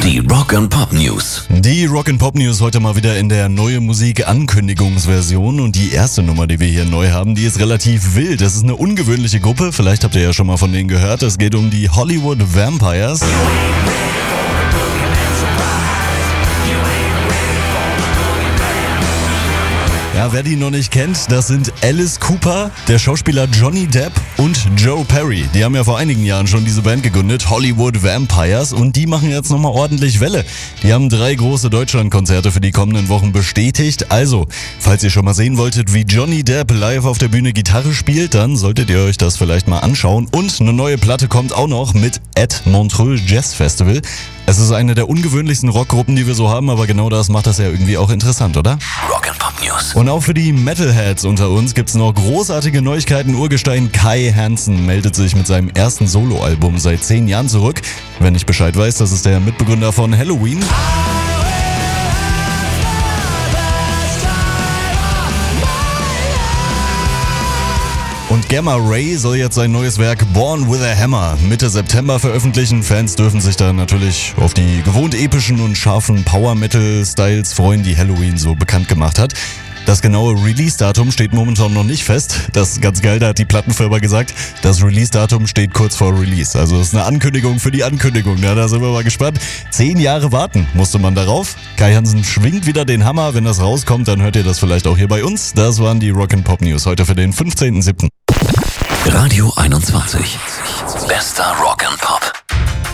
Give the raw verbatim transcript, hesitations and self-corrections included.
Die Rock and Pop News. Die Rock and Pop News heute mal wieder in der neue Musik Ankündigungsversion und die erste Nummer, die wir hier neu haben, die ist relativ wild. Das ist eine ungewöhnliche Gruppe, vielleicht habt ihr ja schon mal von denen gehört. Es geht um die Hollywood Vampires. Ja, wer die noch nicht kennt, das sind Alice Cooper, der Schauspieler Johnny Depp und Joe Perry. Die haben ja vor einigen Jahren schon diese Band gegründet, Hollywood Vampires, und die machen jetzt nochmal ordentlich Welle. Die haben drei große Deutschlandkonzerte für die kommenden Wochen bestätigt. Also, falls ihr schon mal sehen wolltet, wie Johnny Depp live auf der Bühne Gitarre spielt, dann solltet ihr euch das vielleicht mal anschauen. Und eine neue Platte kommt auch noch mit At Montreux Jazz Festival. Es ist eine der ungewöhnlichsten Rockgruppen, die wir so haben, aber genau das macht das ja irgendwie auch interessant, oder? Rock and Pop News. Und auch für die Metalheads unter uns gibt's noch großartige Neuigkeiten. Urgestein Kai Hansen meldet sich mit seinem ersten Soloalbum seit zehn Jahren zurück. Wer nicht Bescheid weiß, das ist der Mitbegründer von Halloween. Und Gamma Ray soll jetzt sein neues Werk Born with a Hammer Mitte September veröffentlichen. Fans dürfen sich da natürlich auf die gewohnt epischen und scharfen Power-Metal-Styles freuen, die Halloween so bekannt gemacht hat. Das genaue Release-Datum steht momentan noch nicht fest. Das ist ganz geil, da hat die Plattenfirma gesagt, das Release-Datum steht kurz vor Release. Also das ist eine Ankündigung für die Ankündigung. Ja, da sind wir mal gespannt. Zehn Jahre warten musste man darauf. Kai Hansen schwingt wieder den Hammer. Wenn das rauskommt, dann hört ihr das vielleicht auch hier bei uns. Das waren die Rock and Pop News heute für den fünfzehnten siebten Radio einundzwanzig. Bester Rock and Pop.